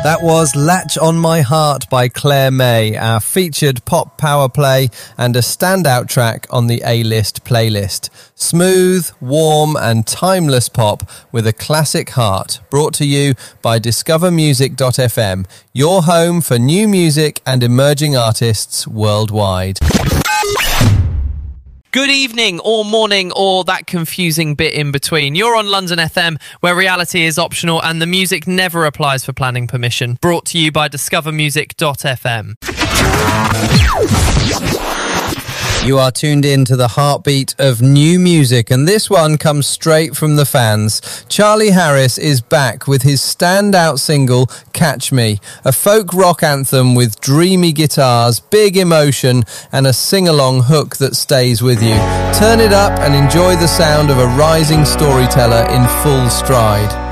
That was Latch on My Heart by Claire May, our featured pop power play and a standout track on the A-List playlist. Smooth, warm and timeless pop with a classic heart, brought to you by discovermusic.fm, your home for new music and emerging artists worldwide. Good evening or morning or that confusing bit in between. You're on London FM, where reality is optional and the music never applies for planning permission. Brought to you by discovermusic.fm. You are tuned in to the heartbeat of new music, and this one comes straight from the fans. Charlie Harris is back with his standout single, Catch Me, a folk rock anthem with dreamy guitars, big emotion, and a sing-along hook that stays with you. Turn it up and enjoy the sound of a rising storyteller in full stride.